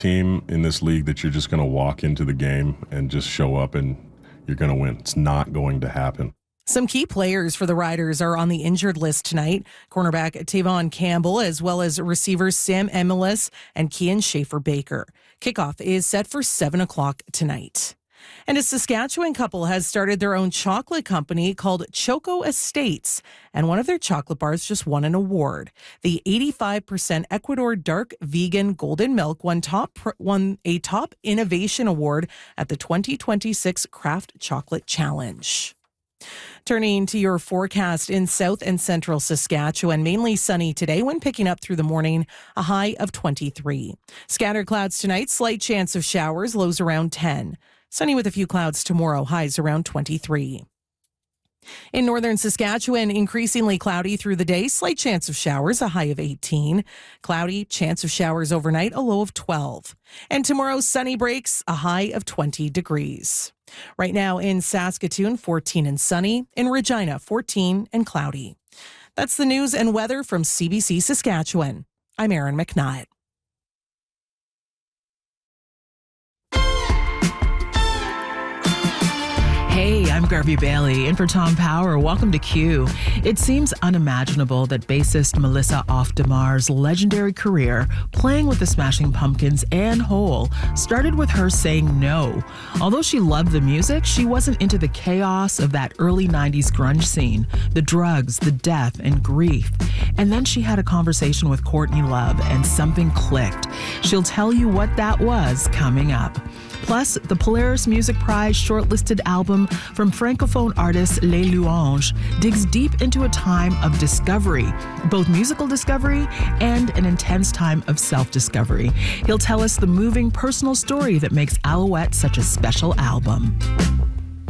team in this league that you're just going to walk into the game and just show up and you're going to win. It's not going to happen. Some key players for the Riders are on the injured list tonight. Cornerback Tavon Campbell, as well as receivers Sam Emilis and Kian Schaefer-Baker. Kickoff is set for 7 o'clock tonight. And a Saskatchewan couple has started their own chocolate company called Choco Estates, and one of their chocolate bars just won an award. The 85% Ecuador Dark Vegan Golden Milk won a top innovation award at the 2026 Craft Chocolate Challenge. Turning to your forecast in south and central Saskatchewan, mainly sunny today when picking up through the morning, a high of 23. Scattered clouds tonight, slight chance of showers, lows around 10. Sunny with a few clouds tomorrow, highs around 23. In northern Saskatchewan, increasingly cloudy through the day, slight chance of showers, a high of 18. Cloudy, chance of showers overnight, a low of 12. And tomorrow, sunny breaks, a high of 20 degrees. Right now in Saskatoon, 14 and sunny. In Regina, 14 and cloudy. That's the news and weather from CBC Saskatchewan. I'm Erin McNutt. Hey, I'm Garvey Bailey, in for Tom Power. Welcome to Q. It seems unimaginable that bassist Melissa Auf de Mar's legendary career playing with the Smashing Pumpkins and Hole started with her saying no. Although she loved the music, she wasn't into the chaos of that early 90s grunge scene, the drugs, the death, and grief. And then she had a conversation with Courtney Love and something clicked. She'll tell you what that was coming up. Plus, the Polaris Music Prize shortlisted album from Francophone artist Les Louanges digs deep into a time of discovery, both musical discovery and an intense time of self-discovery. He'll tell us the moving personal story that makes Alouette such a special album.